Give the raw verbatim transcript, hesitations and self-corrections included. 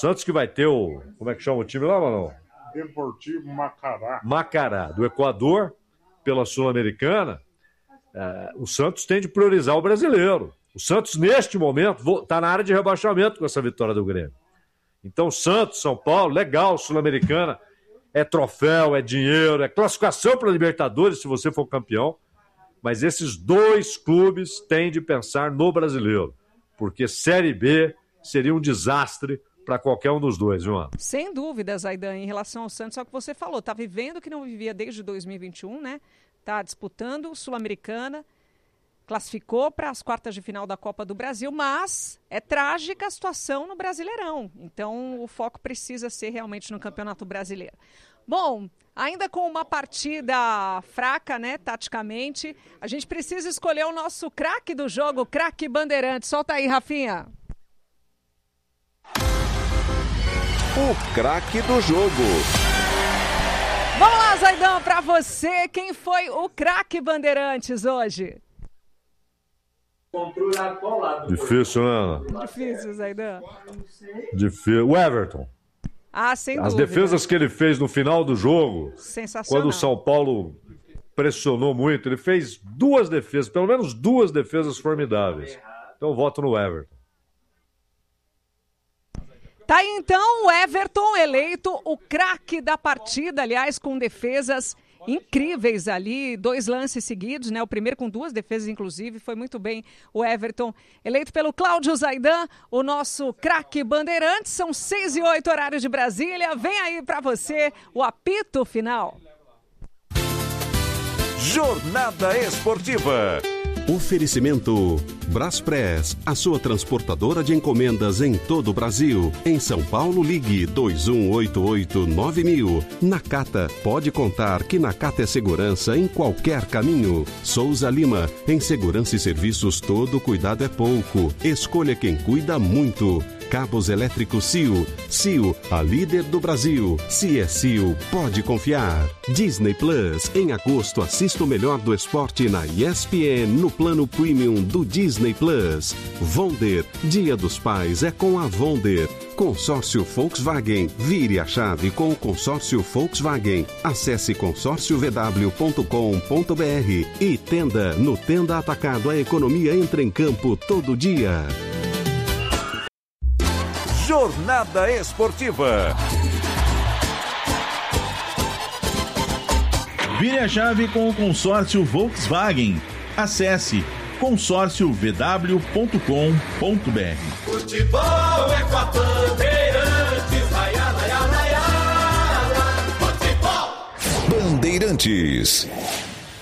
Santos que vai ter o... Como é que chama o time lá, Manão? Deportivo Macará. Macará, do Equador, pela Sul-Americana. É, o Santos tem de priorizar o brasileiro. O Santos, neste momento, está na área de rebaixamento com essa vitória do Grêmio. Então, Santos, São Paulo, legal, Sul-Americana. É troféu, é dinheiro, é classificação para a Libertadores, se você for campeão. Mas esses dois clubes têm de pensar no brasileiro. Porque Série B seria um desastre para qualquer um dos dois, viu, Ana? Sem dúvidas, Aidan, em relação ao Santos, é o que você falou, tá vivendo o que não vivia desde dois mil e vinte e um, né? Tá disputando Sul-Americana, classificou para as quartas de final da Copa do Brasil, mas é trágica a situação no Brasileirão. Então, o foco precisa ser realmente no Campeonato Brasileiro. Bom, ainda com uma partida fraca, né, taticamente, a gente precisa escolher o nosso craque do jogo, o craque Bandeirante. Solta aí, Rafinha. O craque do jogo. Vamos lá, Zaidão, para você, quem foi o craque Bandeirantes hoje? Difícil, né, Ana? Difícil, Zaidão. Difícil. O Everton. Ah, sem As dúvida. defesas que ele fez no final do jogo, sensacional. Quando o São Paulo pressionou muito, ele fez duas defesas, pelo menos duas defesas formidáveis. Então eu voto no Everton. Tá aí então o Everton eleito o craque da partida, aliás, com defesas incríveis ali, dois lances seguidos, né? O primeiro com duas defesas, inclusive, foi muito bem o Everton, eleito pelo Cláudio Zaidan, o nosso craque Bandeirantes. São seis e oito, horários de Brasília. Vem aí pra você o apito final. Jornada Esportiva. Oferecimento Braspress, a sua transportadora de encomendas em todo o Brasil. Em São Paulo, ligue dois um oito oito nove mil. Nakata, pode contar que Nakata é segurança em qualquer caminho. Souza Lima, em segurança e serviços todo cuidado é pouco. Escolha quem cuida muito. Cabos elétricos C I O. C I O, a líder do Brasil. Se é C I O, pode confiar. Disney Plus. Em agosto, assista o melhor do esporte na E S P N no plano premium do Disney Plus. Vonder. Dia dos Pais é com a Vonder. Consórcio Volkswagen. Vire a chave com o consórcio Volkswagen. Acesse consórcio v w ponto com ponto b r. E Tenda. No Tenda Atacado, a economia entra em campo todo dia. Jornada Esportiva. Vire a chave com o consórcio Volkswagen. Acesse consórcio v w ponto com ponto b r. Futebol é com a Bandeirantes. Laia, laia, laia, laia. Futebol. Bandeirantes.